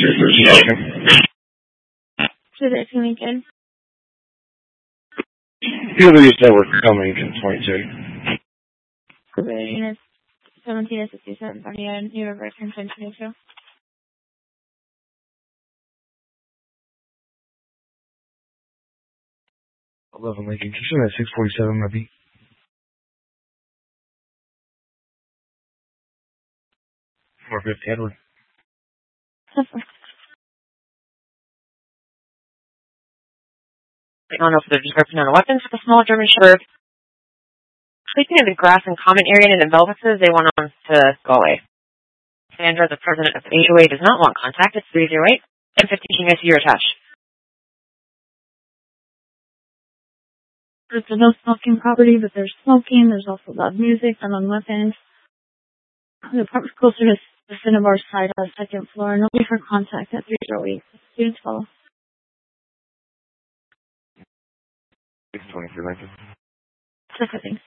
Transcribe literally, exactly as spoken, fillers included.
So that can make good. The other units that were coming in twenty-two. The units seventeen to sixty-seven, thirty-nine, you have a return ten twenty-two. eleven Lincoln, can you send that six forty-seven, maybe? four fifty, Edward. I don't know if they're description on the weapons with the small German Shepherd. Sleeping in the grass and common area and envelopes, they want them to go away. Sandra, the president of eight oh eight, does not want contact. It's three oh eight. M fifteen, I see you're attached. There's no smoking property, but there's smoking. There's also loud music, unknown weapons. The apartment's closer to the Cinnabar side on the second floor. Nobody for contact at three oh eight. Students follow. six twenty-three, Lincoln. Thanks.